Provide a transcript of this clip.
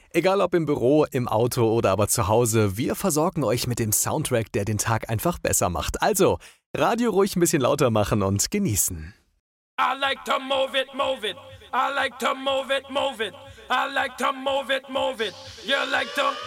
Egal ob im Büro, im Auto oder aber zu Hause, wir versorgen euch mit dem Soundtrack, der den Tag einfach besser macht. Also, Radio ruhig ein bisschen lauter machen und genießen. I like to move it, move it. I like to move it, move it. I like to move it, move it. You like to